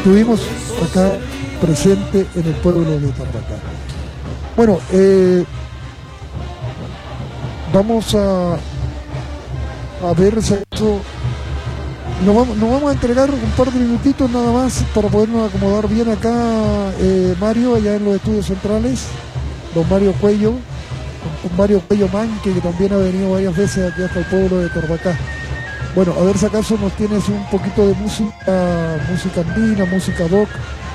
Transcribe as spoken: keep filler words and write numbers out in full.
estuvimos acá presente en el pueblo de Tarapacá. Bueno, eh, vamos a, a ver si eso, nos vamos, nos vamos a entregar un par de minutitos nada más para podernos acomodar bien acá, eh, Mario, allá en los estudios centrales, don Mario Cuello, con Mario Cuello Manque, que también ha venido varias veces aquí hasta el pueblo de Tarapacá. Bueno, a ver si acaso nos tienes un poquito de música, música andina, música doc,